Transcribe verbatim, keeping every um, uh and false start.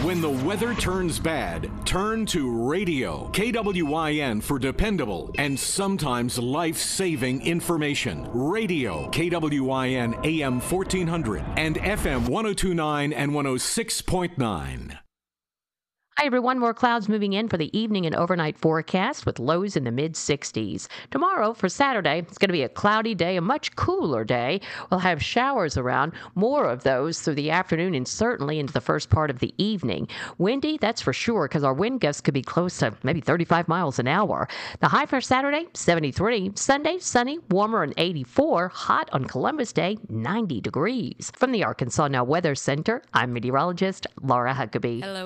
When the weather turns bad, turn to radio. K W I N for dependable and sometimes life-saving information. Radio, K W I N A M fourteen hundred and F M one oh two point nine and one oh six point nine. Hi, everyone. More clouds moving in for the evening and overnight forecast with lows in the mid sixties. Tomorrow, for Saturday, it's going to be a cloudy day, a much cooler day. We'll have showers around, more of those through the afternoon and certainly into the first part of the evening. Windy, that's for sure, because our wind gusts could be close to maybe thirty-five miles an hour. The high for Saturday, seventy-three. Sunday, sunny, warmer and eighty-four. Hot on Columbus Day, ninety degrees. From the Arkansas Now Weather Center, I'm meteorologist Laura Huckabee. Hello.